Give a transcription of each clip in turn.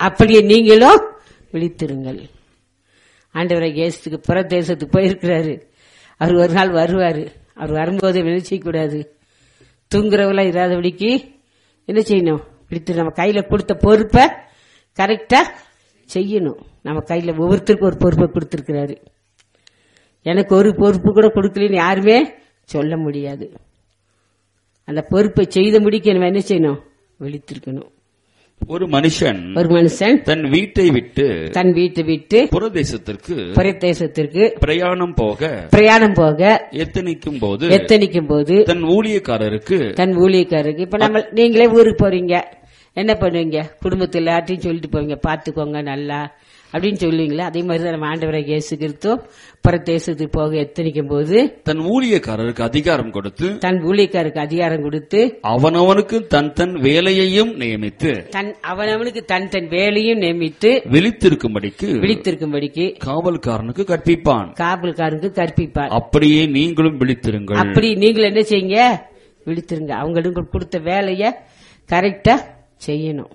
அப்படியே நீங்களும் விழித்திருங்கள். ஆண்டவரை இயேசுக்கு புற தேசத்துக்கு போயிருக்கிறாரு. அவர் ஒரு நாள் வருவாரு. அவர் வரும்போது நினைச்சிக்க கூடாது. தூங்குறவங்களா இராதபடிக்கு என்ன செய்யணும்? விழித்து நம்ம கையில கொடுத்த பொறுப்பை கரெக்டா செய்யணும். நம்ம கையில ஒவ்வொருத்தருக்கும் ஒரு பொறுப்பை கொடுத்திருக்கிறாரு. எனக்கு ஒரு பொறுப்பு கூட கொடுக்கலன்னு யாருமே சொல்ல முடியாது. அந்த பொறுப்பை செய்து முடிக்க நம்ம என்ன செய்யணும்? விழித்திருக்கணும். ஒரு மனுஷன் தன் வீட்டை விட்டு புறதேசத்திற்கு பிரயாணம் போக எத்தனிக்கும் போது தன் ஊழியக்காரருக்கு இப்ப நம்ம நீங்களே ஊருக்கு போறீங்க, என்ன பண்ணுவீங்க? குடும்பத்தில் எல்லாத்தையும் சொல்லிட்டு போவீங்க, பாத்துக்கோங்க நல்லா அப்படின்னு சொல்லுவீங்களா? அதே மாதிரிதான் நம்ம ஆண்டவரை இயேசு கிறிஸ்து பரதேசத்துக்கு போக எத்தனிக்கும் போது தன் ஊழியக்காரருக்கு அதிகாரம் கொடுத்து அவனவனுக்கு தன் வேலையையும் நியமித்து அவனவனுக்கு தன் வேலையும் நியமித்து விழித்திருக்கும்படிக்கு காவல்காரனுக்கு கற்பிப்பான். அப்படியே நீங்களும் விழித்திருங்கள். அப்படி நீங்கள் என்ன செய்யுங்க? விழித்திருங்க. அவங்களுக்கு கொடுத்த வேலைய கரெக்டா செய்யணும்.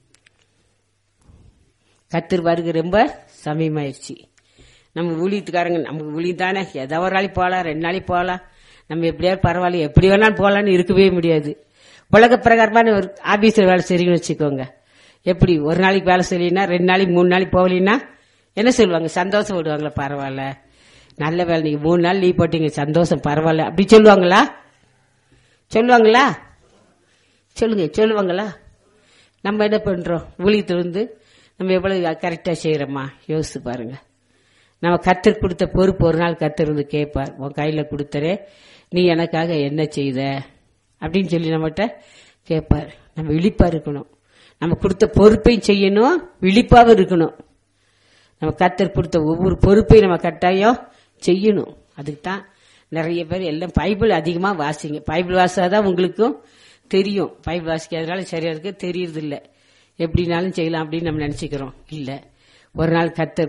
கர்த்தர் வருகை ரொம்ப சமயமாயிருச்சு. நம்ம ஊழியத்துக்காரங்க நமக்கு ஊழியம் தானே, ஏதோ ஒரு நாளைக்கு போகலாம், 2 நாளைக்கு போகலாம், நம்ம எப்படியாவது பரவாயில்ல, எப்படி வேணாலும் போகலான்னு இருக்கவே முடியாது. உலக பிரகாரமான ஒரு ஆபீஸ்ல வேலை செய்றீங்கன்னு வச்சுக்கோங்க. எப்படி ஒரு நாளைக்கு வேலை செய்யலைன்னா 2 நாளைக்கு 3 நாளைக்கு போகலன்னா என்ன சொல்லுவாங்க? சந்தோஷம் விடுவாங்களா? பரவாயில்ல, நல்ல வேலை, நீங்க 3 நாள் லீவ் போட்டீங்க, சந்தோஷம், பரவாயில்ல அப்படி சொல்லுவாங்களா? சொல்லுவாங்களா? நம்ம என்ன பண்றோம்? ஊழியத்திலிருந்து நம்ம எவ்வளவு கரெக்டா செய்யறோமா? யோசிச்சு பாருங்க. நம்ம கர்த்தர் கொடுத்த பொறுப்பு ஒரு நாள் கர்த்தர் வந்து கேட்பார், உன் கையில கொடுத்தரே, நீ எனக்காக என்ன செய்த அப்படின்னு சொல்லி நம்மகிட்ட கேட்பார். நம்ம விழிப்பா இருக்கணும். நம்ம கொடுத்த பொறுப்பையும் செய்யணும், விழிப்பாவும் இருக்கணும். நம்ம கர்த்தர் கொடுத்த ஒவ்வொரு பொறுப்பையும் நம்ம கட்டாயம் செய்யணும். அதுக்கு தான் நிறைய பேர் எல்லாம் பைபிள் அதிகமா வாசிங்க. பைபிள் வாசாதான் உங்களுக்கும் தெரியும். பைபிள் வாசிக்காதனால சரியா இருக்கு தெரியறது இல்ல. எப்படினாலும் செய்யலாம் அப்படின்னு நம்ம நினைச்சுக்கிறோம். இல்ல, ஒரு நாள் கர்த்தர்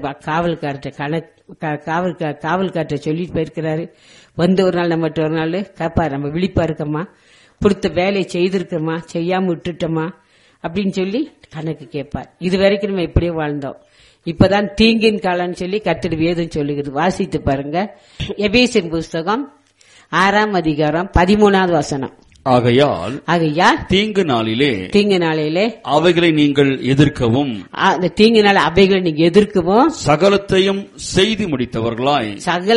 காவல்கார்ட்ட சொல்லிட்டு போயிருக்கிறாரு. வந்து ஒரு நாள் நம்மகிட்ட ஒரு நாள் கேட்பாரு, நம்ம விழிப்பா இருக்கமா, கொடுத்த வேலையை செய்திருக்கோமா, செய்யாம விட்டுட்டோமா அப்படின்னு சொல்லி கணக்கு கேட்பார். இது வரைக்கும் நம்ம இப்படியே வாழ்ந்தோம். இப்பதான் தீங்கின் காலம்னு சொல்லி கர்த்தர் வேதம் சொல்லுகிறது. வாசித்து பாருங்க. எபேசியர் புஸ்தகம் 6ஆம் அதிகாரம் 13வது வசனம். ஆகையால் தீங்கு நாளிலே அவைகளை நீங்கள் எதிர்க்கவும், அந்த தீங்கு நாள் அவைகளை நீங்க எதிர்க்கவும், சகலத்தையும் செய்து முடித்தவர்களாய்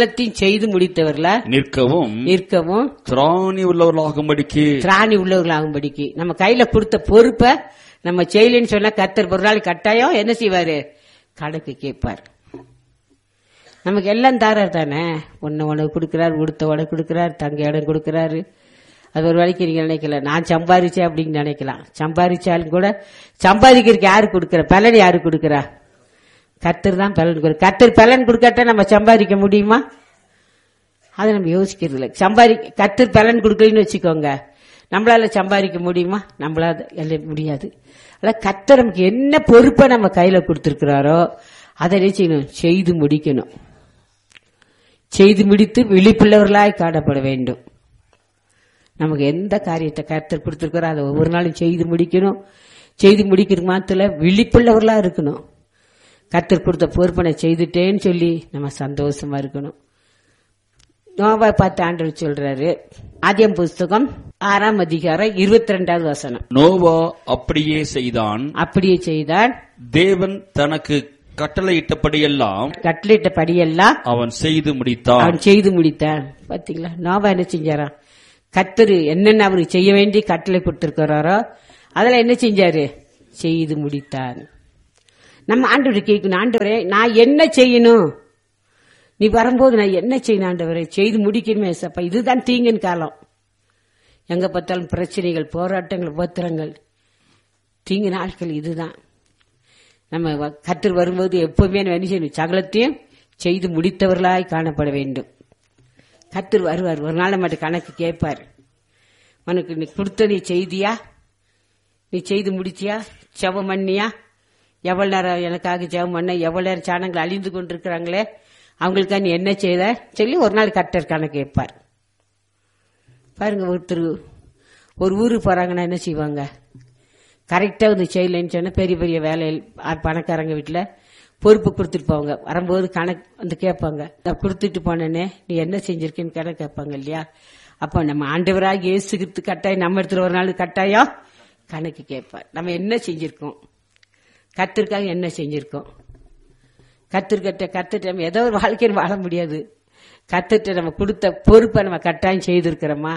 நிற்கவும் திராணி உள்ளவர்களாகும்படிக்கு நம்ம கையில கொடுத்த பொறுப்பை நம்ம செய்யலன்னு சொன்னா கர்த்தர் ஒரு நாள் கட்டாயம் என்ன செய்வாரு? கணக்கு கேட்பார். நமக்கு எல்லாம் தாரார் தானே. உனக்கு கொடுக்கிறார், உடுத்த உடனே கொடுக்கிறார், தங்க இடம் கொடுக்கிறாரு. அது ஒரு வழிக்கு நீங்க நினைக்கல, நான் சம்பாதிச்சேன் அப்படின்னு நினைக்கலாம். சம்பாதிச்சாலும் கூட சம்பாதிக்கிறதுக்கு யாரு கொடுக்கிற பலன்? யாரு கொடுக்கிறா? கர்த்தர் தான் பலன் கொடுக்க. கர்த்தர் பலன் கொடுக்காட்டா நம்ம சம்பாதிக்க முடியுமா? அதை நம்ம யோசிக்கிறது இல்லை. கர்த்தர் பலன் கொடுக்கலன்னு வச்சுக்கோங்க, நம்மளால சம்பாதிக்க முடியுமா? நம்மளால எல்லாம் முடியாது. அதான் கர்த்தர் நமக்கு என்ன பொறுப்பை நம்ம கையில கொடுத்திருக்கிறாரோ அதை செய்யணும், செய்து முடிக்கணும். செய்து முடித்து விழிப்புள்ளவர்களாய் காணப்பட வேண்டும். நமக்கு எந்த காரியத்தை கர்த்தர் கொடுத்திருக்கிறோம் அதை ஒவ்வொரு நாளும் செய்து முடிக்கணும். செய்து முடிக்கிற மாத்திர விழிப்புள்ளவர்களா இருக்கணும். கர்த்தர் கொடுத்த பொறுப்பனை செய்துட்டேன்னு சொல்லி நம்ம சந்தோஷமா இருக்கணும். நோவா பார்த்து ஆண்டவர் சொல்றாரு, ஆதியாகமம் புஸ்தகம் 6ஆம் அதிகாரம் 22வது வசனம். நோவா அப்படியே செய்தான். தேவன் தனக்கு கட்டளையிட்டபடியெல்லாம் அவன் செய்து முடித்தான். பாத்தீங்களா? நோவா என்ன செஞ்சாரா? கர்த்தர் என்னென்ன அவருக்கு செய்ய வேண்டி கட்டளை கொடுத்திருக்கிறாரோ அதெல்லாம் என்ன செஞ்சாரு? செய்து முடித்தார். நம்ம ஆண்டவரை கேட்கணும், ஆண்டவரே நான் என்ன செய்யணும்? நீ வரும்போது நான் என்ன செய்யணும் ஆண்டவரே? செய்து முடிக்கணுமே ஏசப்பா. இதுதான் தீங்கின் காலம். எங்க பார்த்தாலும் பிரச்சனைகள், போராட்டங்கள், உபத்திரங்கள், தீங்கு நாட்கள். இதுதான் நம்ம கர்த்தர் வரும்போது எப்பவுமே என்ன செய்யணும்? சகலத்தையும் செய்து முடித்தவர்களாய் காணப்பட வேண்டும். கர்த்தர் வருவார். ஒரு நாள் மட்டும் கணக்கு கேட்பார். உனக்கு நீ கொடுத்த நீ செய்தியா? நீ செய்து முடிச்சியா? ஜெபம் பண்ணியா? எவ்வளவு நேரம் எனக்காக ஜெபம் பண்ண? எவ்வளவு நேரம் சாணங்கள் அழிந்து கொண்டிருக்கிறாங்களே அவங்களுக்காக நீ என்ன செய்த சொல்லி ஒரு நாள் கர்த்தர் கணக்கு கேட்பார். பாருங்க, ஒருத்தர் ஒரு ஊருக்கு போறாங்கன்னா என்ன செய்வாங்க? கரெக்டா வந்து செய்யலைன்னு சொன்னா பெரிய பெரிய வேலையில் பணக்காரங்க வீட்டுல பொறுப்பு கொடுத்துட்டு போவாங்க. வரும்போது கணக்கு வந்து கேட்பாங்க, நான் கொடுத்துட்டு போனேனே நீ என்ன செஞ்சிருக்கேன்னு கணக்கு கேட்பாங்க இல்லையா. அப்ப நம்ம ஆண்டவராக இயேசுக்கு கட்டாயம் நம்ம இடத்துல ஒரு நாள் கட்டாயம் கணக்கு கேட்பார். நம்ம என்ன செஞ்சிருக்கோம், கர்த்தருக்காக என்ன செஞ்சிருக்கோம், கர்த்தர்கிட்ட நம்ம ஏதோ ஒரு வாழ்க்கையில் வாழ முடியாது. கர்த்தர்கிட்ட நம்ம கொடுத்த பொறுப்பை நம்ம கட்டாயம் செய்திருக்கிறோமா?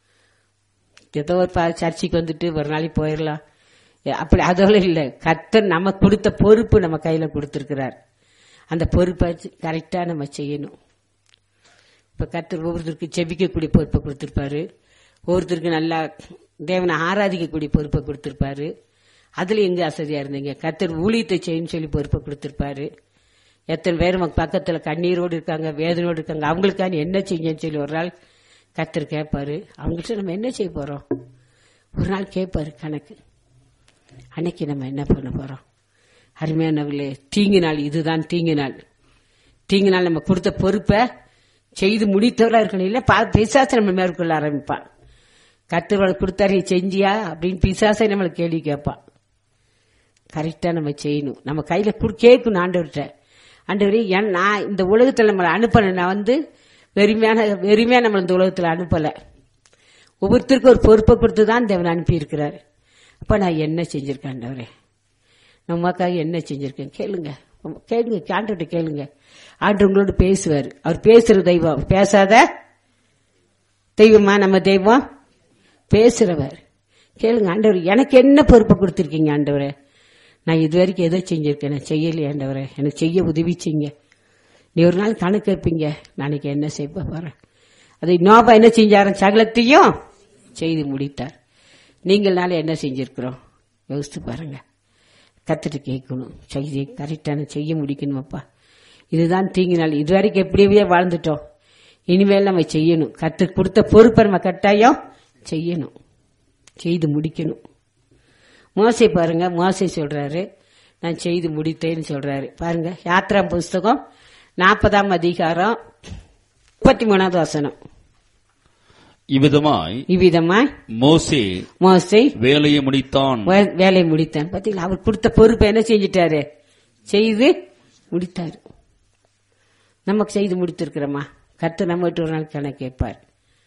ஏதோ ஒரு சர்ச்சைக்கு வந்துட்டு ஒரு நாளைக்கு போயிடலாம், அப்படி அதோட இல்ல. கர்த்தர் நம்ம கொடுத்த பொறுப்பு நம்ம கையில கொடுத்திருக்கிறார். அந்த பொறுப்பை கரெக்டா நம்ம செய்யணும். இப்ப கர்த்தர் ஒவ்வொருத்தருக்கு செபிக்கக்கூடிய பொறுப்பை கொடுத்திருப்பாரு, ஒவ்வொருத்தருக்கு நல்லா தேவனை ஆராதிக்கக்கூடிய பொறுப்பை கொடுத்திருப்பாரு. அதுல எங்க அசதியா இருந்தீங்க? கர்த்தர் ஊழியத்தை செய்யணும்னு சொல்லி பொறுப்பை கொடுத்திருப்பாரு. எத்தனை பேர் பக்கத்துல கண்ணீரோடு இருக்காங்க, வேதனையோடு இருக்காங்க, அவங்களுக்கான என்ன செய்யன்னு சொல்லி ஒரு நாள் கர்த்தர் கேட்பாரு. அவங்கள்ட்ட நம்ம என்ன செய்ய போறோம் ஒரு நாள் கேட்பாரு கணக்கு. அன்னைக்கு நம்ம என்ன பண்ண போறோம்? அருமையானவர்களே, தீங்கு நாள் இதுதான். தீங்கு நாள் நம்ம கொடுத்த பொறுப்பை செய்து முடித்தவரா இருக்கணும். இல்ல பிசாசை நம்ம மேற்கொள்ள ஆரம்பிப்பான். கர்த்தர் கொடுத்தாரு செஞ்சியா அப்படின்னு பிசாசை நம்மளுக்கு கேள்வி கேட்பான். கரெக்டா நம்ம செய்யணும். நம்ம கையில கேட்கணும் ஆண்டவர்கிட்ட. ஆண்டவரே, நான் இந்த உலகத்துல நம்மளை அனுப்பல, நான் வந்து வெறுமையா நம்ம இந்த உலகத்துல அனுப்பல. ஒவ்வொருத்தருக்கும் ஒரு பொறுப்பை கொடுத்துதான் தேவன் அனுப்பி இருக்கிறாரு. அப்ப நான் என்ன செஞ்சிருக்கேன் ஆண்டவரே, நமக்காக என்ன செஞ்சிருக்கேன் கேளுங்க. ஆண்டவர்கிட்ட கேளுங்க. ஆண்டவர் உங்களோட பேசுவார். அவர் பேசுற தெய்வம், பேசாத தெய்வமா நம்ம தெய்வம்? பேசுறவர். கேளுங்க, ஆண்டவர் எனக்கு என்ன பொறுப்பை கொடுத்திருக்கீங்க ஆண்டவரே, நான் இது வரைக்கும் எதோ செஞ்சிருக்கேன், நான் செய்யலையே ஆண்டவரே, எனக்கு செய்ய உதவி செய்யுங்க. நீ ஒரு நாள் கணக்கு வைப்பீங்க, நாளைக்கு என்ன செய்ய போறேன். அதை நோபா என்ன செஞ்சாரு? சகலத்தையும் செய்து முடித்தார். நீங்கள்னால என்ன செஞ்சிருக்கிறோம் யோசித்து பாருங்க. கத்துட்டு கேட்கணும், செய்தி கரெக்டான செய்ய முடிக்கணுமாப்பா. இதுதான் தீங்கு நாள். இது வரைக்கும் எப்படியே வாழ்ந்துட்டோம், இனிமேல் நம்ம செய்யணும். கத்து கொடுத்த பொறுப்பை நம்ம கட்டாயம் செய்யணும், செய்து முடிக்கணும். மோசே பாருங்க, மோசே சொல்றாரு நான் செய்து முடித்தேன்னு சொல்றாரு. பாருங்க, யாத்ரா புஸ்தகம் 40ஆம் அதிகாரம் 33வது வசனம். இவ்விதமாய் மோசே வேலையை முடித்தான். பாத்தீங்களா, அவர் கொடுத்த பொறுப்பை என்ன செஞ்சிட்டாரு? செய்து முடித்தாரு. நமக்கு செய்து முடித்திருக்கிறோமா? கர்த்தர் நம்ம விட்டு ஒரு நாள் கணக்கு கேட்பார்.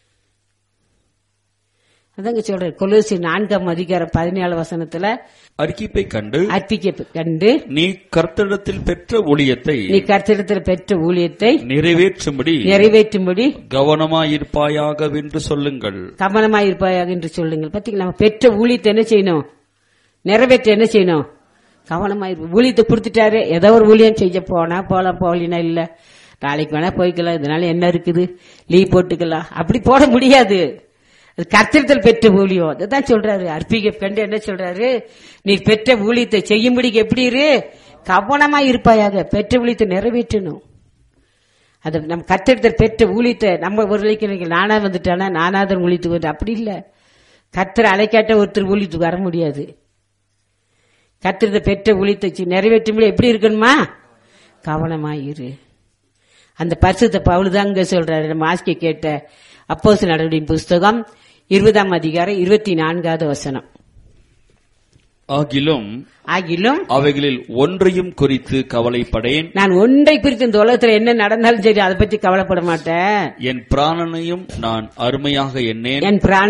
அதாங்க சொல்றாரு கொலோசியர் 4ஆம் அதிகாரம் 17 வசனத்துல, அறிக்கைப்பை கண்டு நீ கர்த்தரிடத்தில் பெற்ற ஊழியத்தை நிறைவேற்றும்படி கவனமாயிருப்பாயாக என்று சொல்லுங்கள். பாத்தீங்களா, நம்ம பெற்ற ஊழியத்தை என்ன செய்யணும்? நிறைவேற்ற என்ன செய்யணும்? கவனமாயிரு. ஊழியத்தை கொடுத்துட்டாரு, ஏதோ ஒரு ஊழியம் செய்ய போகலினா இல்ல, நாளைக்கு வேணா போய்க்கலாம், இதனால என்ன இருக்குது, லீவ் போட்டுக்கலாம், அப்படி போட முடியாது. கர்த்தரிடத்தில் பெற்ற ஊழியம். அதுதான் சொல்றாரு. அர்ப்பிக்க கண்டு என்ன சொல்றாரு? நீ பெற்ற ஊழியத்தை செய்யும்படி எப்படி இரு? கவனமா இருப்பாயாக. பெற்ற ஊழியத்தை நிறைவேற்றணும். அது நம்ம கர்த்தரிடத்தில் பெற்ற ஊழியத்தை நம்ம ஒரு நாளைக்கு நானா வந்துட்டானா நானாதான் ஊழியத்துக்கு வந்து, அப்படி இல்ல. கர்த்தர் அழைக்காட்ட ஒருத்தர் ஊழியத்துக்கு வர முடியாது. கர்த்தரிடத்தில் பெற்ற ஊழியத்தை நிறைவேற்றும்படி எப்படி இருக்கணுமா? கவனமாயிரு. அந்த பரிசுத்த பவுல் தான் இங்க சொல்றாரு. நம்ம ஆசிக்க கேட்ட அப்போஸ்தலர் நடவடிக்கையின் புஸ்தகம் 20ஆம் அதிகாரம் 24வது வசனம். ஆகிலும் அவைகளில் ஒன்றையும் குறித்து கவலைப்படேன். நான் ஒன்றை குறித்து இந்த உலகத்தில் என்ன நடந்தாலும் சரி அதை பற்றி கவலைப்பட மாட்டேன். என் பிராணனையும் நான் அருமையாக எண்ணேன்.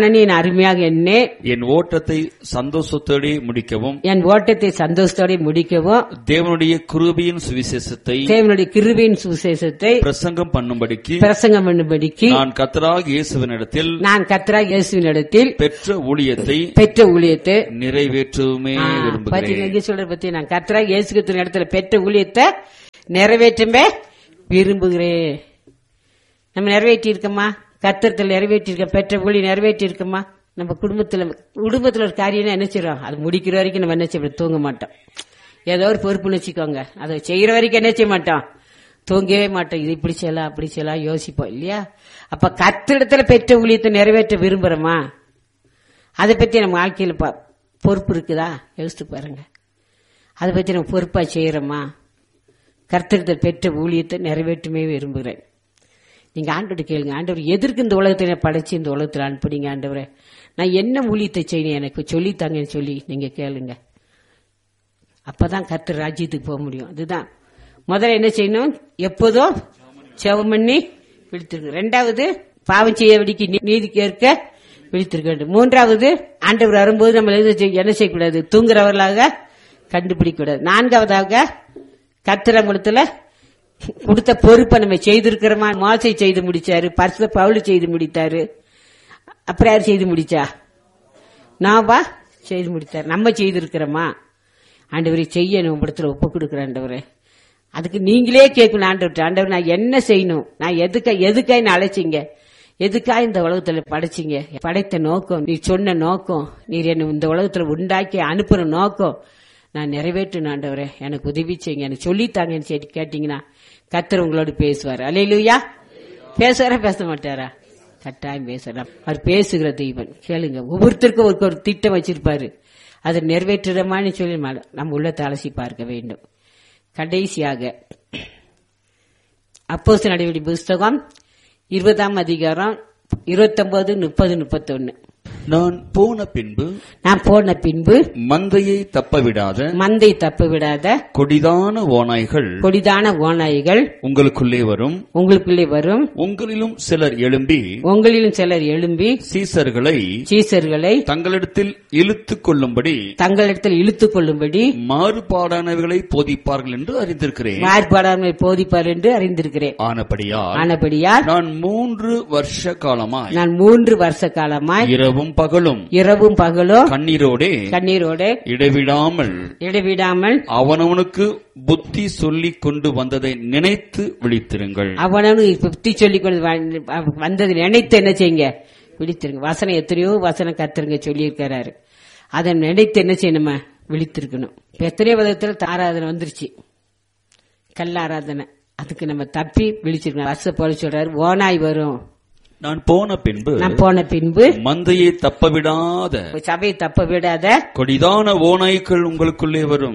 என் ஓட்டத்தை சந்தோஷத்தோடு முடிக்கவும் தேவனுடைய கிருபையின் சுவிசேஷத்தை பிரசங்கம் பண்ணும்படிக்கு நான் கர்த்தராகிய இயேசுவினிடத்தில் பெற்ற ஊழியத்தை நிறைவேற்றுமே விரும்புகிறேன். நான் கர்த்தராகிய இயேசு கிறிஸ்துவின் இடத்துல பெற்ற ஊழியத்தை நிறைவேற்றவே விரும்புகிறேன். நம்ம நிறைவேற்றி இருக்கோமா? கர்த்தரத்தில் நிறைவேற்றி இருக்க பெற்ற ஊழியம் நிறைவேற்றி இருக்கோமா? நம்ம குடும்பத்துல ஒரு காரியம் என்ன செய்யறோம், அது முடிக்கிற வரைக்கும் நம்ம என்ன செய்ய தூங்க மாட்டோம். ஏதோ ஒரு பொறுப்புன்னு வச்சுக்கோங்க, அதை செய்யற வரைக்கும் என்ன செய்ய மாட்டோம், தூங்கவே மாட்டோம். இது இப்படி செய்யலாம் அப்படி செய்யலாம் யோசிப்போம் இல்லையா? அப்ப கர்த்தரிடத்துல பெற்ற ஊழியத்தை நிறைவேற்ற விரும்புறோமா? அதை பத்தி நம்ம வாழ்க்கையில பொறுப்பு இருக்குதா யோசித்து பாருங்க. அதை பத்தி நம்ம பொறுப்பா செய்யறோமா? கர்த்தரிடத்தில் பெற்ற ஊழியத்தை நிறைவேற்றுமே விரும்புகிறேன். நீங்க ஆண்டவர்கிட்ட கேளுங்க, ஆண்டவர் எதற்கு இந்த உலகத்தை படைச்சு இந்த உலகத்தில் அனுப்புனீங்க ஆண்டவரே, நான் என்ன ஊழியத்தை செய்யணும் எனக்கு சொல்லித்தாங்கன்னு சொல்லி நீங்க கேளுங்க. அப்பதான் கர்த்தர் ராஜ்யத்துக்கு போக முடியும். அதுதான் முதல்ல என்ன செய்யணும், எப்போதும் ஜெபம் பண்ணி விழித்திருக்க. ரெண்டாவது பாவம் செய்ய விடிக்கு நீதி கேட்க விழித்திருக்க வேண்டும். மூன்றாவது ஆண்டவர் வரும்போது நம்ம என்ன செய்யக்கூடாது, தூங்குறவர்களாக கண்டுபிடிக்க கூடாது. நான்காவதாக கர்த்தரத்துல கொடுத்த பொறுப்பை நம்ம செய்திருக்கிறோமா. மோசே செய்து முடிச்சாரு, பரிசுத்த பவுல் செய்து முடித்தாரு. அப்புறம் யார் செய்து முடிச்சா, நாவா செய்து முடித்தாரு. நம்ம செய்திருக்கிறோமா, ஆண்டவரை செய்யணும், இடத்துல ஒப்பு கொடுக்குற ஆண்டவரே. அதுக்கு நீங்களே கேட்கணும் ஆண்டவர், ஆண்டவர் நான் என்ன செய்யணும், நான் எதுக்காய் நான் அழைச்சிங்க, எதுக்காக இந்த உலகத்துல படைச்சிங்க, படைத்த நோக்கம், நீ சொன்ன நோக்கம், நீர் என்ன இந்த உலகத்துல உண்டாக்கி அனுப்புற நோக்கம் நான் நிறைவேற்றணும் ஆண்டவரே, எனக்கு உதவி செய்யுங்க, எனக்கு சொல்லித்தாங்கன்னு கேட்டீங்கன்னா கர்த்தர் உங்களோட பேசுவார். அல்லேலூயா. பேசுவாரா பேச மாட்டாரா? கட்டாயம் பேசுறார். அவர் பேசுகிற தெய்வன். கேளுங்க, ஒவ்வொருத்தருக்கும் ஒரு திட்டம் வச்சிருப்பாரு, அதை நிறைவேற்றுறமான்னு சொல்லி நம்ம உள்ளத்தை அலசி பார்க்க வேண்டும். கடைசியாக அப்போஸ்தலர் நடவடிக்கைகளின் புஸ்தகம் 20ஆம் அதிகாரம் 29, 30, 31. நான் போன பின்பு மந்தையை தப்பவிடாத கொடிதான ஓநாய்கள் உங்களுக்குள்ளே வரும். உங்களிலும் சிலர் எழும்பி சீசர்களை தங்களிடத்தில் இழுத்துக் கொள்ளும்படி மாறுபாடானவைகளை போதிப்பார்கள் என்று அறிந்திருக்கிறேன். ஆனபடியால் நான் 3 வருஷ காலமாய் இரவும் பகலும் கண்ணீரோடே இடைவிடாமல் அவனவனுக்கு புத்தி சொல்லிக் கொண்டு வந்ததை நினைத்து விழித்திருங்கள். அவனவனுக்கு புத்தி சொல்லிக் கொண்டு வந்ததை நினைத்து என்ன செய்யுங்க, விழித்திருங்க. வசனம் எத்தனையோ வசனம் கர்த்தருங்க சொல்லி இருக்கிறாரு, அதை நினைத்து என்ன செய்யணுமா, விழித்திருக்கணும். எத்தனையோ விதத்துல ஆராதனை வந்துருச்சு, கல்ல ஆராதனை, அதுக்கு நம்ம தப்பி விழிச்சிருக்கணும். வருஷ போல சொல்றாரு, ஓநாய் வரும். நான் போன பின்பு மந்தையை தப்பவிடாத சபையை தப்பவிடாத கொடிதான ஓநாய்கள் உங்களுக்குள்ளே வரும்.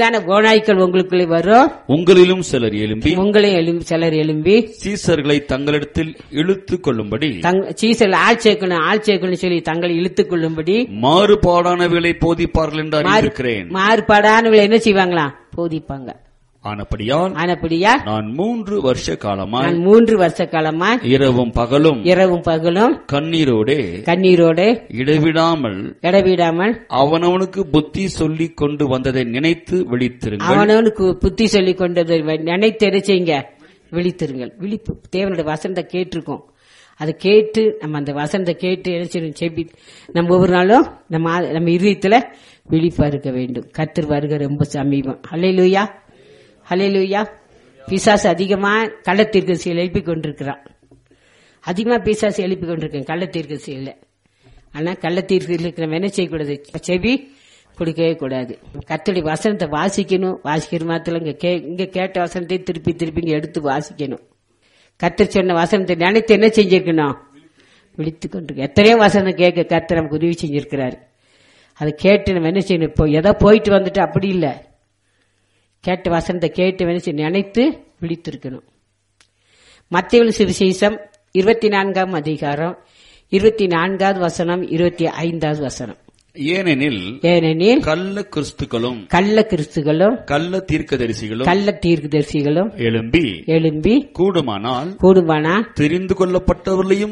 உங்களிலும் சிலர் எழும்பி சீசர்களை தங்களிடத்தில் இழுத்துக் கொள்ளும்படி, சீசர்கள் ஆள் சேர்க்கணும் சொல்லி தங்களை இழுத்துக் கொள்ளும்படி மாறுபாடானவைகளை போதிப்பார்கள் என்று அறிந்திருக்கிறேன். மாறுபாடானவர்களை என்ன செய்வாங்களா, போதிப்பாங்க. ஆனபடியால் நான் 3 வருஷ காலமாய் இரவும் பகலும் கண்ணீரோடே இடைவிடாமல் அவனவனுக்கு புத்தி சொல்லிக் கொண்டு வந்ததை நினைத்து விழித்திருங்கள். அவனவனுக்கு புத்தி சொல்லிக் கொண்டதை நினைத்து என்ன செய்யுங்க, விழித்திருங்கள். விழிப்பு தேவனுடைய வசனத்தை கேட்டிருக்கோம், அதை கேட்டு நம்ம அந்த வசனத்தை கேட்டு என்ன செய்யணும், செபி நம்ம ஒவ்வொரு நாளும் நம்ம இதயத்துல விழிப்பா இருக்க வேண்டும். கர்த்தர் வருகை ரொம்ப சமீபம். அல்லேலூயா, ஹல்லேலூயா. பிசாசு அதிகமா கள்ளத்தீர்க்கதரிசிகளை எழுப்பிக் கொண்டிருக்கிறான். அதிகமா பிசாசு எழுப்பிக் கொண்டிருக்கேன் கள்ளத்தீர்க்கதரிசிகளை. ஆனா கள்ளத்தீர்க்கதரிசிகளுக்கு நம்ம என்ன செய்யக்கூடாது, செவி கொடுக்கவே கூடாது. கர்த்தருடைய வசனத்தை வாசிக்கிற மாத்திரம் இங்க கேட்ட வசனத்தை திருப்பி இங்க எடுத்து வாசிக்கணும். கர்த்தர் சொன்ன வசனத்தை நினைத்து என்ன செஞ்சிருக்கணும், விழித்துக் கொண்டிருக்க. எத்தனையோ வசனம் கேட்க கர்த்தர் நமக்கு உதவி செஞ்சிருக்கிறாரு. அதை கேட்டு நம்ம என்ன செய்யணும், இப்போ ஏதோ போயிட்டு வந்துட்டு அப்படி இல்லை, கேட்ட வசனத்தை கேட்டு நினைத்து விழித்திருக்கணும். மத்தேயு சுவிசேஷம் 24ஆம் அதிகாரம் 24வது வசனம் 25வது வசனம். ஏனெனில் கள்ள கிறிஸ்துகளும் கள்ள தீர்க்கதரிசிகளும் எழும்பி கூடுமானால் தெரிந்து கொள்ளப்பட்டவர்களையும்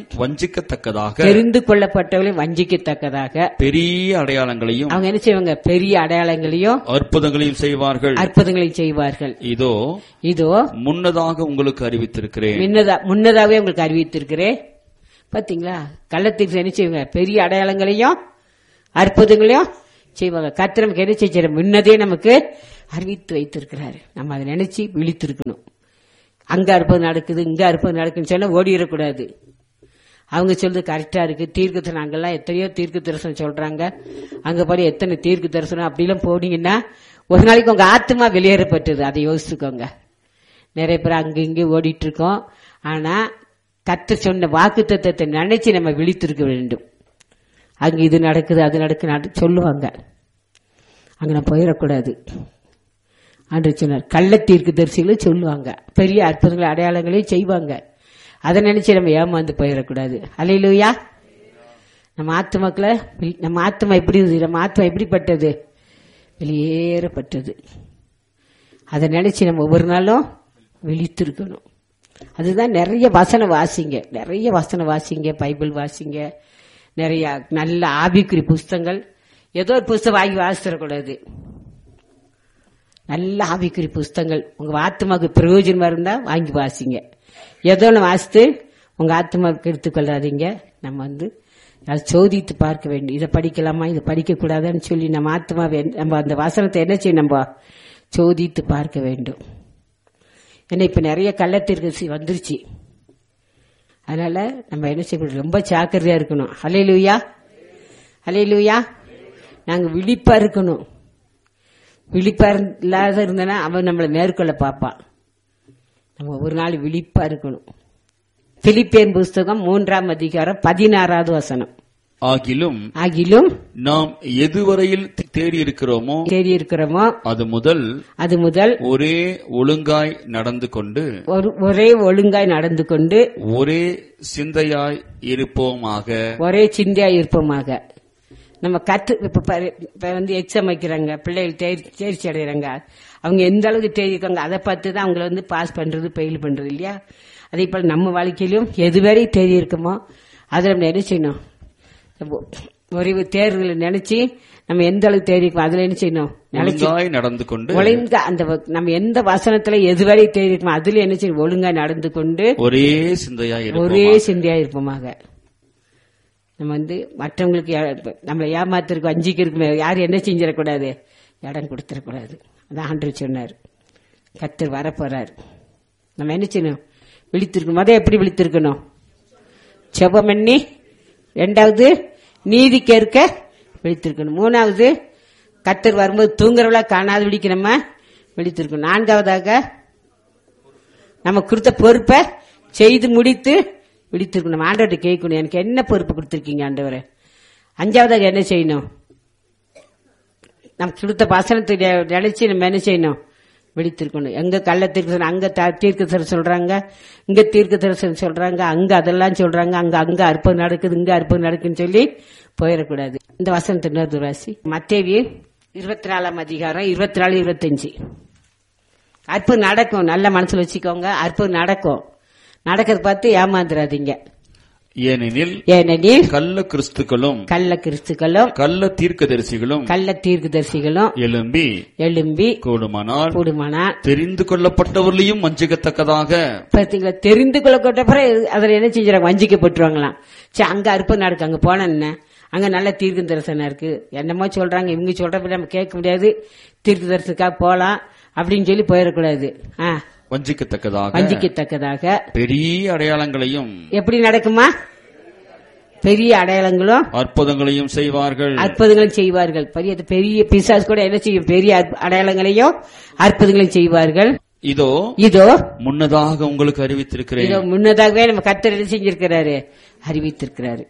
வஞ்சிக்கத்தக்கதாக பெரிய அடையாளங்களையும் அவங்க என்ன செய்வாங்க, பெரிய அடையாளங்களையும் அற்புதங்களையும் செய்வார்கள். இதோ முன்னதாக உங்களுக்கு அறிவித்திருக்கிறேன். முன்னதாகவே உங்களுக்கு அறிவித்திருக்கிறேன். பாத்தீங்களா, கள்ளத்தீர்க்கு என்ன செய்வாங்க, பெரிய அடையாளங்களையும் அற்புதங்களையும் செய்வாங்க. கர்த்தர் நமக்கு என்ன செய்ய முன்னதே நமக்கு அறிவித்து வைத்திருக்கிறாரு. நம்ம அதை நினைச்சு விழித்திருக்கணும். அங்க அற்புதம் நடக்குது, இங்க அற்புதம் நடக்குன்னு சொன்னா ஓடிடக்கூடாது. அவங்க சொல்றது கரெக்டா இருக்கு. தீர்க்க தரிசனம் அங்கெல்லாம் எத்தனையோ தீர்க்க தரிசனம் சொல்றாங்க, அங்க பாரு எத்தனை தீர்க்க தரிசனம். அப்படிலாம் போனீங்கன்னா ஒரு நாளைக்கு உங்க ஆத்மா வெளியேறப்பட்டது. அதை யோசிச்சுக்கோங்க. நிறைய பேர் அங்க இங்கே ஓடிட்டு இருக்கோம். ஆனா கர்த்தர் சொன்ன வாக்குத்தத்தத்தை நினைச்சு நம்ம விழித்திருக்க வேண்டும். அங்க இது நடக்குது அது நடக்குது சொல்லுவாங்க, அங்க நான் போயிடக்கூடாது. ஆண்டவர் சொன்னார், கள்ள தீர்க்கதரிசிகளும் சொல்லுவாங்க, பெரிய அற்புதங்களை அடையாளங்களையும் செய்வாங்க. அதை நினைச்சு நம்ம ஏமாந்து போயிடக்கூடாது. அல்லேலூயா. நம்ம ஆத்துமாக்களை நம்ம ஆத்மா எப்படி இருந்தது, நம்ம ஆத்மா எப்படிப்பட்டது, வெளியேறப்பட்டது. அதை நினைச்சு நம்ம ஒவ்வொரு நாளும் விழித்திருக்கணும். அதுதான் நிறைய வசனம் வாசிங்க, நிறைய வசனம் வாசிங்க, பைபிள் வாசிங்க, நிறைய நல்ல ஆவிக்குறி புஸ்தகங்கள். ஏதோ ஒரு புஸ்தகம் வாங்கி வாசிடக்கூடாது. நல்ல ஆவிக்குறி புஸ்தகங்கள் உங்க ஆத்மாவுக்கு பிரயோஜனமா இருந்தா வாங்கி வாசிங்க. ஏதோ ஒன்று வாசித்து உங்க ஆத்மாவுக்கு எடுத்துக்கொள்ளாதீங்க. நம்ம அதை சோதித்து பார்க்க வேண்டும். இதை படிக்கலாமா, இதை படிக்க கூடாதான்னு சொல்லி நம்ம ஆத்மாவை நம்ம அந்த வசனத்தை என்ன செய்ய நம்ம சோதித்து பார்க்க வேண்டும். ஏன்னா இப்ப நிறைய கள்ளத்தீர்க்கதரிசி வந்துருச்சு. அதனால நம்ம என்ன செய்யணும், ரொம்ப ஜாக்கிரதையா இருக்கணும். அல்லேலூயா, அல்லேலூயா. நாங்க விழிப்பா இருக்கணும். விழிப்பா இல்லாத இருந்தனா அவன் நம்மளை மேற்கொள்ள பார்ப்பான். நம்ம ஒரு நாள் விழிப்பா இருக்கணும். பிலிப்பியர் புஸ்தகம் 3ஆம் அதிகாரம் 16வது வசனம். ஆகிலும் நாம் எதுவரையில் தேடி இருக்கிறோமோ அது முதல் ஒரே ஒழுங்காய் நடந்து கொண்டு ஒரே சிந்தையாய் இருப்போமாக. நம்ம இப்ப எக்ஸாம் வைக்கிறாங்க, பிள்ளைகள் தேர்ச்சி அடைகிறாங்க. அவங்க எந்த அளவுக்கு தேர்ச்சிருக்காங்க அதை பார்த்து தான் அவங்களை பாஸ் பண்றது, ஃபெயில் பண்றது இல்லையா? அதே போல நம்ம வாழ்க்கையிலும் எதுவரை தேதி இருக்குமோ அதை நம்ம என்ன செய்யணும், ஒரு தேர்வுகளை நினைச்சு நம்ம எந்த அளவுக்கு தேதி இருக்கோம் அதுல என்ன செய்யணும், நடந்து கொண்டு ஒழுங்கா அந்த நம்ம எந்த வசனத்துல எதுவரை தேதி இருக்குமோ அதுல என்ன செய்யணும், ஒழுங்கா நடந்து கொண்டு ஒரே சிந்தையா இருப்போமாக. நம்ம மற்றவங்களுக்கு நம்மளை ஏமாத்திருக்கு, வஞ்சிக்கிறதுக்கு யாரும் என்ன செஞ்சிடக்கூடாது, இடம் கொடுத்துடக்கூடாது. அதான் ஆண்டவர் சொன்னார். கர்த்தர் வரப்போறாரு. நம்ம என்ன செய்யணும், விழித்திருக்கணும். அதை எப்படி விழித்திருக்கணும், செபம் பண்ணி. 2வது நீதி கேட்க விழித்திருக்கணும். 3வது கர்த்தர் வரும்போது தூங்குறவளா காணாத விழிக்க நம்ம விழித்திருக்கணும். 4வதாக நம்ம கொடுத்த பொறுப்பை செய்து முடித்து விழித்திருக்கணும். நம்ம ஆண்டவர்கிட்ட கேட்கணும், எனக்கு என்ன பொறுப்பு கொடுத்திருக்கீங்க ஆண்டவரே. 5வதாக என்ன செய்யணும், நம்ம கொடுத்த வசனத்தை நினைச்சு நம்ம என்ன செய்யணும், விழித்திருக்கணும். எங்க கள்ள தீர்க்க, அங்க தீர்க்க சொல்றாங்க, இங்க தீர்க்க தரிசனம் சொல்றாங்க, அங்க அதெல்லாம் சொல்றாங்க, அங்க அற்புதம் நடக்குது, இங்க அற்புதம் நடக்குன்னு சொல்லி போயிடக்கூடாது. இந்த வசனத்தை இன்னொரு வாசி, மத்தேயு 24ஆம் அதிகாரம் 24, 25. அற்புதம் நடக்கும், நல்ல மனசுல வச்சுக்கோங்க. அற்புதம் நடக்கும். நடக்கிறத பார்த்து ஏமாந்துடாதீங்க. ஏனெனில் கள்ள கிறிஸ்துக்களும் கள்ள தீர்க்கதரிசிகளும் எழும்பி கூடுமானால் தெரிந்து கொள்ளப்பட்டவர்களையும் வஞ்சிக்கத்தக்கதாக. தெரிந்து கொள்ளப்பட்ட அதில் என்ன செஞ்சாங்க, வஞ்சிக்கப்பட்டுருவாங்களாம். சரி, அங்க அற்புதம் நடக்கு, அங்க போன என்ன, அங்க நல்ல தீர்க்க தரிசனம் இருக்கு, என்னமோ சொல்றாங்க, இவங்க சொல்றப்ப நம்ம கேட்க முடியாது, தீர்க்க தரிசனத்துக்காக போலாம் அப்படின்னு சொல்லி போயிடக்கூடாது. வஞ்சிக்கத்தக்கதாக பெரிய அடையாளங்களையும். எப்படி நடக்குமா, பெரிய அடையாளங்களும் அற்புதங்களையும் செய்வார்கள். பெரிய பிசாசு கூட என்ன செய்யும், பெரிய அடையாளங்களையும் அற்புதங்களையும் செய்வார்கள். இதோ முன்னதாக உங்களுக்கு அறிவித்திருக்கிறேன். இதோ முன்னதாகவே நம்ம கர்த்தர் என்ன செஞ்சிருக்கிறாரு, அறிவித்திருக்கிறாரு.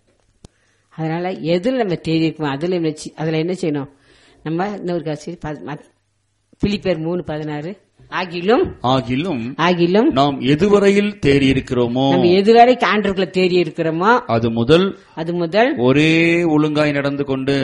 அதனால எதுல நம்ம தேடி இருக்கோம் அதுல என்ன செய்யணும், நம்ம இன்னொரு காசி பிலிப்பியர் 3:16. ஆகிலும் நாம் எதுவரையில் தேடி இருக்கிறோமோ, நம்ம எதுவரை ஆண்டவருக்குள்ள தேடி இருக்கிறோமோ அது முதல் ஒரே ஒழுங்காய் நடந்து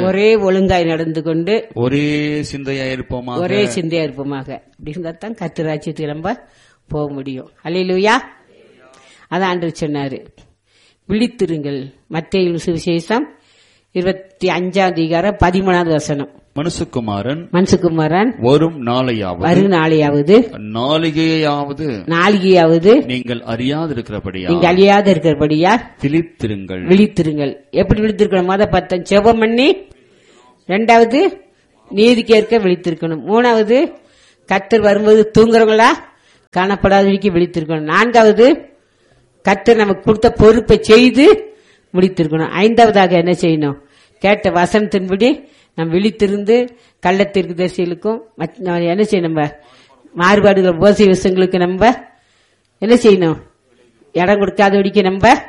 கொண்டு ஒரே சிந்தையா இருப்போமாக. அப்படி இருந்தா தான் கர்த்தர் ராஜ்யத்துக்கு நம்ம போக முடியும். அல்லேலூயா. அதான் ஆண்டவர் சொன்னாரு, விழித்திருங்கள். மத்தேயு சுவிசேஷம் 25ஆம் அதிகாரம் 13வது வசனம். மனுஷகுமாரன் வரும் நாளையாவது நீங்கள் அறியாதிருக்கிறபடியா விழித்திருங்கள். எப்படி விழித்திருக்கணும், மொத 10 செபம் பண்ணி, 2வது நீதி கேட்க விழித்திருக்கணும், 3வது கர்த்தர் வரும்போது தூங்குறவங்களா காணப்படாதவரைக்கும் விழித்திருக்கணும், 4வது கர்த்தர் நமக்கு கொடுத்த பொறுப்பை செய்து விழித்திருக்கணும், 5வதாக என்ன செய்யணும், கேட்ட வசனத்தின்படி நம்ம விழித்திருந்து கள்ளத்திற்கு தரிசிகளுக்கும் என்ன செய்யணும், நம்ம மாறுபாடுகள் போசை விஷயங்களுக்கு நம்ம என்ன செய்யணும், இடம் கொடுக்காதபடிக்கு நம்ம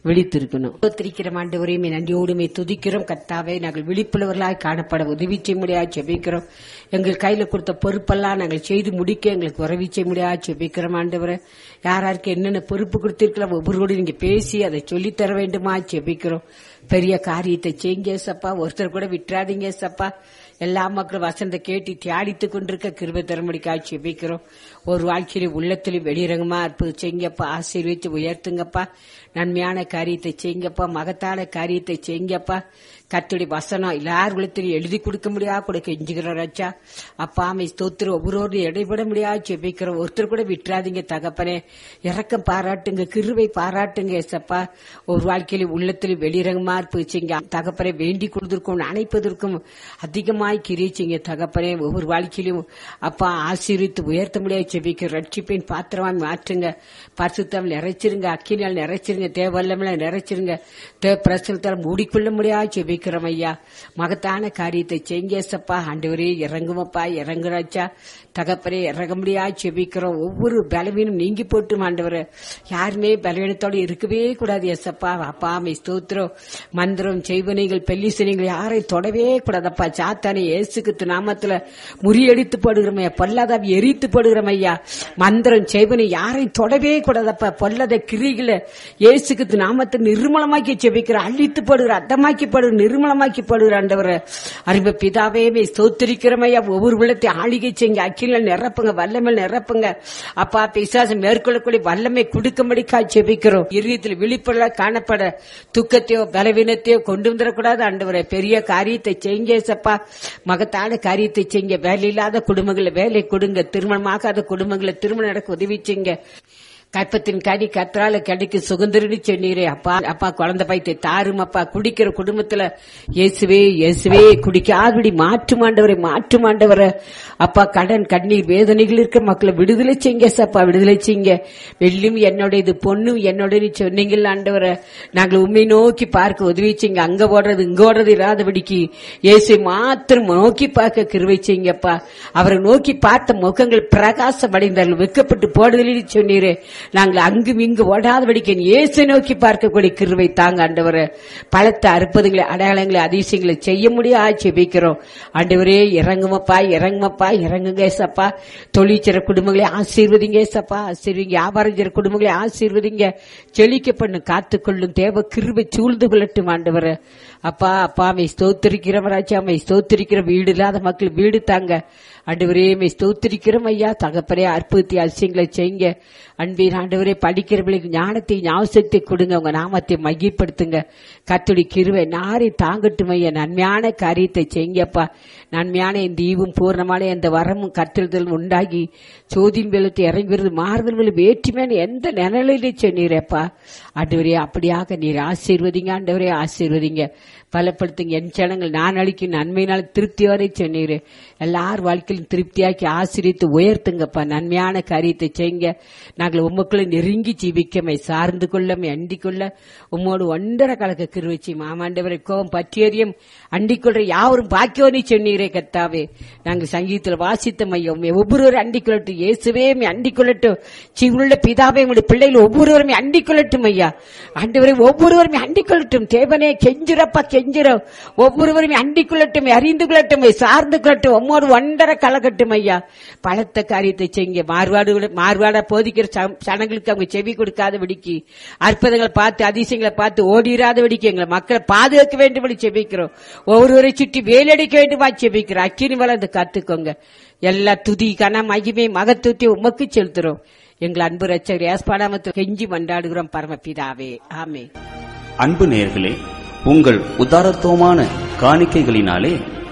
விழித்திருக்கணும். ஸ்தோத்திரிக்கிறோம் ஆண்டவரே, நன்றியோடுமே துதிக்கிறோம் கர்த்தாவே. நாங்கள் விழிப்புள்ளவர்களாய் காணப்பட உதவி செய்ய முடியாது ஜெபிக்கிறோம். எங்கள் கையில கொடுத்த பொறுப்பெல்லாம் நாங்கள் செய்து முடிக்க எங்களுக்கு உதவி செய்ய முடியாது ஜெபிக்கிறோம் ஆண்டவரே. யாராருக்கு என்னென்ன பொறுப்பு கொடுத்திருக்கலாம் ஒவ்வொருவரோடு நீங்க பேசி அதை சொல்லித்தர வேண்டுமா ஜெபிக்கிறோம். பெரிய காரியத்தை செய்யுங்க சப்பா, ஒருத்தர் கூட விட்டுறாதீங்க சப்பா. எல்லா மக்களும் வசந்த கேட்டு தியாடித்துக் கொண்டிருக்க கிருபை தரும்படிக்காக ஜெபிக்கிறோம். ஒரு வாழ்க்கையில உள்ளத்திலும் வெளிரங்கமா அற்புதம் செய்யுங்கப்பா, ஆசீர்வதித்து உயர்த்துங்கப்பா. நன்மையான காரியத்தை செய்யுங்கப்பா, மகத்தான காரியத்தை செய்யுங்கப்பா. கர்த்தருடைய வசனம் எல்லார் உள்ளத்திலும் எழுதி கொடுக்க முடியாது கூட கெஞ்சுகிறோம் ராஜா. அப்பா அமை ஸ்தோத்திரம். ஒவ்வொரு இடைபட முடியாது ஜெபிக்கிறோம். ஒருத்தர் கூட விட்டுறாதீங்க தகப்பனே. இரக்கம் பாராட்டுங்க, கிருபை பாராட்டுங்க ஏசப்பா. ஒரு வாழ்க்கையில உள்ளத்திலும் வெளிரங்கமா இருப்பிச்சிங்க தகப்பனே. வேண்டிக் கொள்வதற்கும் அணைப்பதற்கும் அதிகமாய் கிரிச்சிங்க தகப்பனே. ஒவ்வொரு வாழ்க்கையிலும் அப்பா ஆசீர்வித்து உயர்த்த முடியாது ஜெபிக்கிறோம். ரட்சிப்பின் பாத்திரமாய் மாற்றுங்க. பரிசுத்தம் நிறைச்சிருங்க, அக்கினால் நிறைச்சிருங்க, தேவல்லமில நிறைச்சிருங்க. தேவ பிரசனத்தால் மூடிக்கொள்ள முடியாது ஜெபிக்கிறோம் ஐயா. மகத்தான காரியத்தை செய்யுங்க சப்பா. ஆண்டவரே இறங்குமப்பா, இறங்குறாச்சா தகப்பனே. இறங்க முடியாது ஜெபிக்கிறோம். ஒவ்வொரு பலவீனம் நீங்கி போட்டும் ஆண்டவரே. யாருமே பலவீனத்தோடு இருக்கவே கூடாது ஏசப்பா. அப்பா அமை ஸ்தோத்திரம். மந்திரம் செய்வனைகள் பெல்லிசனைகள் யாரையும் தொடவே கூடாதப்பா. சாத்தானை இயேசுக்கு நாமத்துல முறியடித்து போடுகிறோம் ஐயா. பொல்லாதாவி எரித்து போடுகிறோம் ஐயா. மந்திரம் செய்வனை யாரையும் தொடவே கூடாதப்பா. பொல்லாத கிரிகளை இயேசுக்கு நாமத்தை நிர்மலமாக்கி ஜெபிக்கிற, அழித்து போடுகிற, அர்த்தமாக்கி போடுகிற, நிர்மலமாக்கி போடுகிற ஆண்டவர அறிவு பிதாவே ஸ்தோத்திரிக்கிறோம் ஐயா. ஒவ்வொரு உள்ளத்தை ஆளிகை செய்யுங்க, அக்கில நிரப்புங்க, வல்லமையில் நிரப்புங்க அப்பா. பிசாசம் மேற்கொள்ளக்கூடிய வல்லமை கொடுக்கும்படிக்கா ஜெபிக்கிறோம். இருதயத்தில் விழிப்புள்ள காணப்பட துக்கத்தையோ பலவீனத்தையோ கொண்டு வந்துடக்கூடாது ஆண்டவரே. பெரிய காரியத்தை செய்யுங்க சப்பா. மகத்தான காரியத்தை செய்யுங்க. வேலை இல்லாத குடும்பங்களை வேலை கொடுங்க, திருமணமாகாத குடும்பங்களை திருமணம் நடக்க உதவி செய்யுங்க. கற்பத்தின் கனி கற்றால கடிக்கு சுகந்திரன்னு சொன்னீரே அப்பா. அப்பா குழந்தை பைத்தை தாரும் அப்பா. குடிக்கிற குடும்பத்துல இயேசுவே இயேசுவே குடிக்காதபடி மாற்றுமாண்டவரை மாற்றுமாண்டவரை அப்பா. கடன் கண்ணீர் வேதனைகள் இருக்க மக்களை விடுதலை செய்யுங்க சப்பா, விடுதலை செய்யுங்க. வெள்ளியும் என்னோடது பொண்ணும் என்னோட சொன்னீங்கல்ல ஆண்டவரை. நாங்கள் உண்மை நோக்கி பார்க்க உதவி செய்யுங்க. அங்க ஓடுறது இங்க ஓடுறது இராதபடிக்கு இயேசு மாத்திரம் நோக்கி பார்க்க கிருபை செய்யுங்கப்பா. அவரை நோக்கி பார்த்த முகங்கள் பிரகாசம் அடைந்தார்கள், வெக்கப்பட்டு போடுதலில் சொன்னீரே. நாங்கள் அங்கும் இங்கு ஓடாதபடிக்கு இயேசு நோக்கி பார்க்கக்கூடிய கிருபை தாங்க ஆண்டவரே. பலத்த அற்புதங்களை அடையாளங்களை அதிசயங்களை செய்ய முடியாது ஜெபிக்கிறோம் ஆண்டவரே. இறங்குமப்பா, இறங்குமப்பா, இறங்குங்க சப்பா. தொழிற்சிற குடும்பங்களை ஆசீர்வதிங்க சப்பா, ஆசீர்வதிங்க. வியாபாரம் செய்ற குடும்பங்களை ஆசீர்வதிங்க. செழிக்க பண்ணு, காத்துக்கொள்ளும் தேவ கிருபை சூழ்ந்து கொள்ளட்டும் ஆண்டவரே. அப்பா அப்பா மை ஸ்தோத்திரிக்கிறோம் ராஜா, மை ஸ்தோத்திரிக்கிறோம். வீடு இல்லாத மக்கள் வீடு தாங்க ஆண்டவரே. மை ஸ்தோத்திரிக்கிறோம் ஐயா. தகப்பனே அற்புதத்தை அதிசயங்களை செய்யுங்க அன்பின் ஆண்டவரே. படிக்கிறவர்களுக்கு ஞானத்தை ஞாபகத்தை கொடுங்க, உங்க நாமத்தை மகிப்படுத்துங்க. கர்த்தருடைய கிருபை நாரை தாங்கட்டும் ஐயா. நன்மையான காரியத்தை செய்யுங்கப்பா. நன்மையான இந்த ஈவும் பூர்ணமான இந்த வரமும் கற்றல்கள் உண்டாகி சோதின் வெள்ளத்தை இறங்கி வருது, மாறுதல் வேற்றுமையான எந்த நிலையிலே சொன்னீரப்பா ஆண்டவரே. அப்படியாக நீர் ஆசீர்வதிங்க ஆண்டவரே, ஆசீர்வதிங்க, பலப்படுத்துங்க. என் ஜனங்கள் நான் அளிக்கும் நன்மையினால் திருப்தி வரை சொன்னீரு. எல்லார் வாழ்க்கையிலும் திருப்தியாக்கி ஆசீர்வித்து உயர்த்துங்கப்பா. நன்மையான காரியத்தை செய்யுங்க. நாங்கள் உமக்குள்ள நெருங்கி ஜீவிக்கமை சார்ந்து கொள்ளமை அண்டிக் கொள்ள உம்மோடு ஒன்றரை கலக்க கிருவச்சி மாமாண்டவரை கோபம் பற்றியறியும் அண்டிக் கொள்ற யாவரும் பாக்கியோனி சொன்னீரே கர்த்தாவே. நாங்கள் சங்கீதத்தில் வாசித்த மையம் ஒவ்வொருவரும் அண்டிக் கொள்ளட்டும். இயேசுவே அண்டிக் கொள்ளட்டும். ஜீவனுள்ள பிதாவே உங்களுடைய பிள்ளைகள் ஒவ்வொருவருமே அண்டிக் கொள்ளட்டும் ஐயா. ஆண்டவரை ஒவ்வொருவருமே அண்டிக் கொள்ளட்டும். தேவனே கெஞ்சிரப்பா கெஞ்சிரும். ஒவ்வொருவருமே அண்டிக் கொள்ளட்டும், அறிந்து கொள்ளட்டும், சார்ந்து கொள்ளட்டும், உம்மோடு ஒன்றரை கலக்கட்டும் ஐயா. பலத்த காரியத்தை செய்யுங்க. மார்வாட போதிக்கிற சனங்களுக்கு அவங்க செவி கொடுக்காதபடிக்கு, அற்புதங்களை பார்த்து அதிசயங்களை பார்த்து ஓடிராதபடிக்கு எங்களை மக்களை பாதுகாக்க வேண்டும் செபிக்கிறோம். ஒவ்வொருவரை சுற்றி வேலடிக்க வேண்டுமா செபிக்கிறோம். அக்கினி வளர்ந்து காத்துக்கோங்க. எல்லா துதி கன மகிமை மகத்துவத்தை உமக்கு செலுத்துறோம். எங்கள் அன்பு ரட்சகர் ஏஸ்பாடாமத்தில் கெஞ்சி மன்றாடுகிறோம் பரமபிதாவே, ஆமென். அன்பு நேயர்களே, உங்கள் உதாரத்துவமான காணிக்கைகளினாலே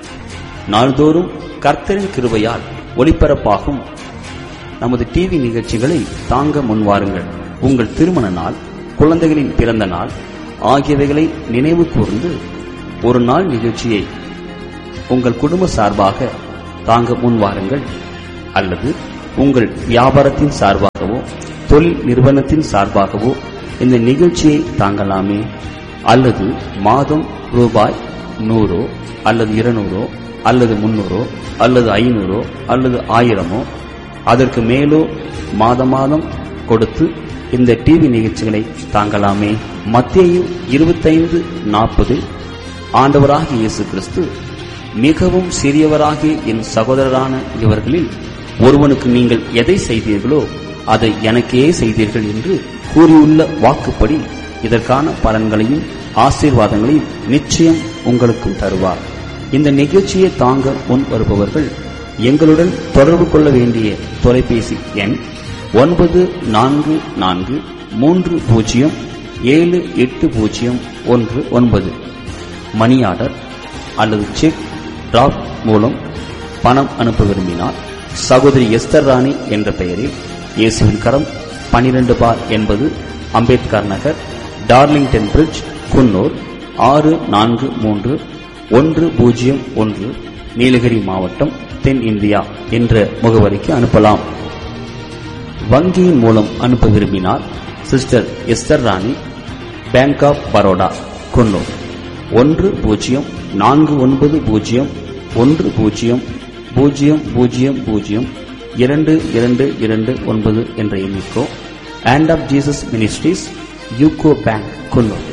நாள்தோறும் கர்த்தரின் கிருபையால் ஒளிபரப்பாகும் நமது டிவி நிகழ்ச்சிகளை தாங்க முன்வாருங்கள். உங்கள் திருமண நாள், குழந்தைகளின் பிறந்த நாள் ஆகியவைகளை நினைவு கூர்ந்து ஒரு நாள் நிகழ்ச்சியை உங்கள் குடும்ப சார்பாக தாங்க முன்வாருங்கள். அல்லது உங்கள் வியாபாரத்தின் சார்பாகவோ தொழில் நிறுவனத்தின் சார்பாகவோ இந்த நிகழ்ச்சியை தாங்கலாமே. அல்லது மாதம் ரூபாய் 100 அல்லது 200 அல்லது 300 அல்லது 500 அல்லது 1000 அதற்கு மேலோ மாதம் மாதம் கொடுத்து இந்த டிவி நிகழ்ச்சிகளை தாங்கலாமே. மத்தேயு 25:40 ஆண்டவராகிய இயேசு கிறிஸ்து, மிகவும் சிறியவராகிய என் சகோதரரான இவர்களில் ஒருவனுக்கு நீங்கள் எதை செய்தீர்களோ அதை எனக்கே செய்தீர்கள் என்று கூறியுள்ள வாக்குப்படி இதற்கான பலன்களையும் ஆசீர்வாதங்களையும் நிச்சயம் உங்களுக்கும் தருவார். இந்த நிகழ்ச்சியை தாங்க முன் வருபவர்கள் எங்களுடன் தொடர்பு கொள்ள வேண்டிய தொலைபேசி எண் 9430780119. மணி ஆர்டர் அல்லது செக் டிராப் மூலம் பணம் அனுப்ப விரும்பினால் சகோதரி எஸ்தர் ராணி என்ற பெயரில் இயேசுவின் கரம் 12 அம்பேத்கர் நகர், டார்லிங்டன் பிரிட்ஜ், குன்னூர் 643101, நீலகிரி மாவட்டம், தென் இந்தியா என்ற முகவரிக்கு அனுப்பலாம். வங்கியின் மூலம் அனுப்ப விரும்பினால் sister Esther Rani, bank of Baroda, Coonoor 100900002229 என்ற எண்ணிக்கோ, and half Jesus ministries, UCO bank, Coonoor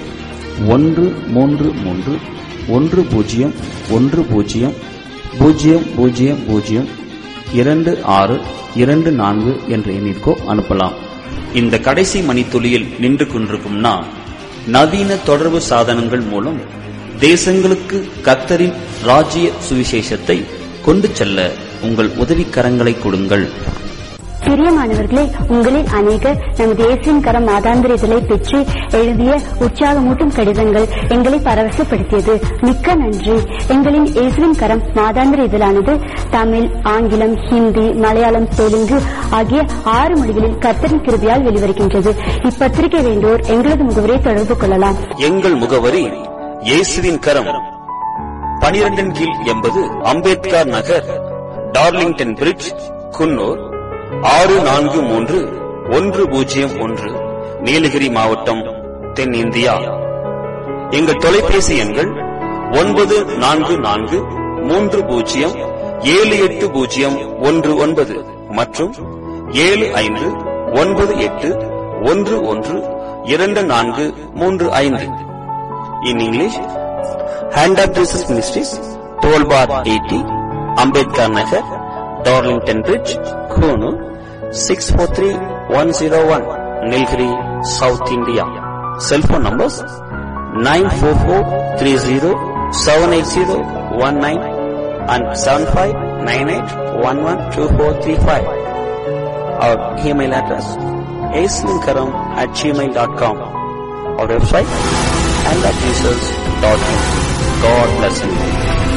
13310002624 என்ற எண்ணிற்கோ அனுப்பலாம். இந்த கடைசி மணித்துளியில் நின்று கொண்டிருக்கும் நாம், நவீன தொடர்பு சாதனங்கள் மூலம் தேசங்களுக்கு கர்த்தரின் ராஜ்ய சுவிசேஷத்தை கொண்டு செல்ல உங்கள் உதவிக்கரங்களை கொடுங்கள். பிரியமானவர்களே, உங்களில் அநேகர் நமது இயேசுவின் கரம் மாதாந்திர இதழை பெற்று எழுதிய உற்சாகமூட்டும் கடிதங்கள் எங்களை பரவசப்படுத்தியது. மிக்க நன்றி. எங்களின் இயேசுவின் கரம் மாதாந்திர இதழானது தமிழ், ஆங்கிலம், ஹிந்தி, மலையாளம், தெலுங்கு ஆகிய 6 மொழிகளில் கர்த்தரின் கிருபையால் வெளிவருகின்றது. இப்பத்திரிகை வேண்டோர் எங்களது முகவரியை தொடர்பு கொள்ளலாம். எங்கள் முகவரி இயேசுவின் கரம், 12 கீழ் 80 அம்பேத்கர் நகர், டார்லிங்டன் பிரிட்ஜ், குன்னூர் 643101, நீலகிரி மாவட்டம், தென் இந்தியா. எங்கள் தொலைபேசி எண்கள் 9443078019 மற்றும் 7598112435. In English, Hand of Jesus Ministries, 12 bar 80, Ambedkar Nagar, Darlington Bridge, Konoor 643101, Nilgiri, South India. Cell phone numbers 944307801 and 7598112435. Our email address aislinkaram@gmail.com. Our website andofjesus.in. God bless you.